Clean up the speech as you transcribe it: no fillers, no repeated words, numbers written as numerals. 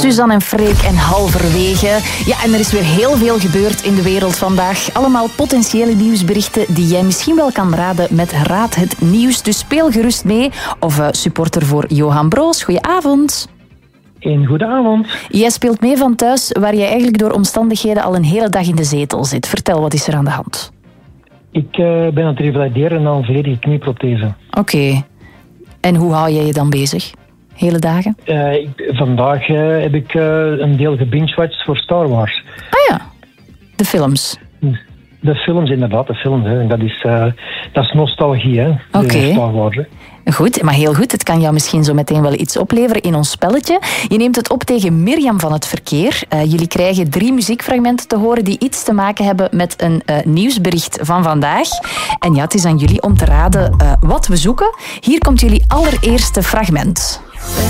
Suzanne en Freek en halverwege. Ja, en er is weer heel veel gebeurd in de wereld vandaag. Allemaal potentiële nieuwsberichten die jij misschien wel kan raden met Raad het Nieuws. Dus speel gerust mee. Of supporter voor Johan Broos. Goedenavond. Een goede avond. Jij speelt mee van thuis, waar jij eigenlijk door omstandigheden al een hele dag in de zetel zit. Vertel, wat is er aan de hand? Ik ben aan het revalideren na een volledige knieprothese. Oké. En hoe hou jij je dan bezig? Hele dagen? Vandaag heb ik een deel gebingewatcht voor Star Wars. Ah ja, de films. De films, inderdaad, de films. Hè. Dat is nostalgie, hè. Oké. Star Wars, hè. Goed, maar heel goed. Het kan jou misschien zo meteen wel iets opleveren in ons spelletje. Je neemt het op tegen Mirjam van het Verkeer. Jullie krijgen 3 muziekfragmenten te horen die iets te maken hebben met een nieuwsbericht van vandaag. En ja, het is aan jullie om te raden wat we zoeken. Hier komt jullie allereerste fragment.